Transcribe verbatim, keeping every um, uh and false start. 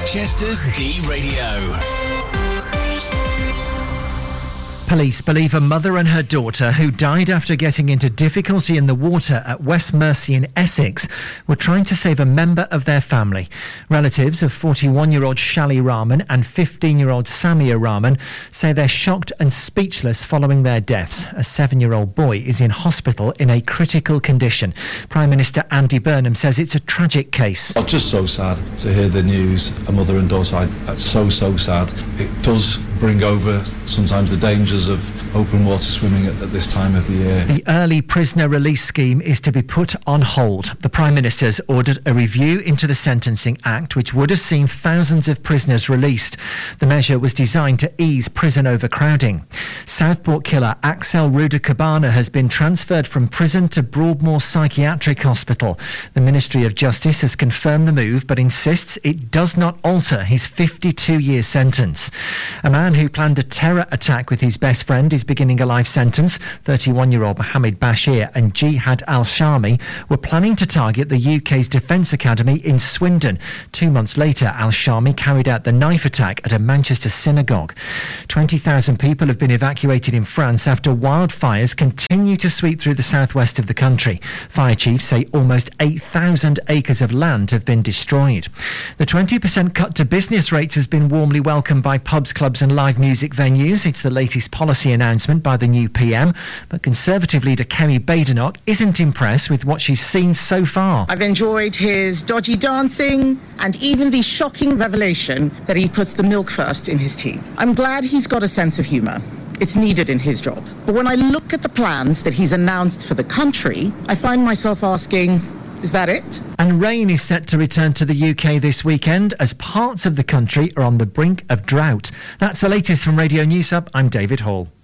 Chester's D Radio. Police believe a mother and her daughter, who died after getting into difficulty in the water at West Mersey in Essex, were trying to save a member of their family. Relatives of forty-one-year-old Shali Rahman and fifteen-year-old Samia Rahman say they're shocked and speechless following their deaths. A seven-year-old boy is in hospital in a critical condition. Prime Minister Andy Burnham says it's a tragic case. It's just so sad to hear the news, a mother and daughter. That's so, so sad. It does bring over sometimes the dangers of open water swimming at, at this time of the year. The early prisoner release scheme is to be put on hold. The Prime Minister's ordered a review into the Sentencing Act, which would have seen thousands of prisoners released. The measure was designed to ease prison overcrowding. Southport killer Axel Ruda-Cabana has been transferred from prison to Broadmoor Psychiatric Hospital. The Ministry of Justice has confirmed the move, but insists it does not alter his fifty-two-year sentence. A man who planned a terror attack with his best friend is beginning a life sentence. thirty-one-year-old Mohammed Bashir and Jihad Al-Shami were planning to target the U K's Defence Academy in Swindon. Two months later, Al-Shami carried out the knife attack at a Manchester synagogue. twenty thousand people have been evacuated in France after wildfires continue to sweep through the southwest of the country. Fire chiefs say almost eight thousand acres of land have been destroyed. The twenty percent cut to business rates has been warmly welcomed by pubs, clubs and live music venues. It's the latest policy announcement by the new P M, but Conservative leader Kemi Badenoch isn't impressed with what she's seen so far. I've enjoyed his dodgy dancing and even the shocking revelation that he puts the milk first in his tea. I'm glad he's got a sense of humour. It's needed in his job. But when I look at the plans that he's announced for the country, I find myself asking, is that it? And rain is set to return to the U K this weekend as parts of the country are on the brink of drought. That's the latest from Radio News Hub. I'm David Hall.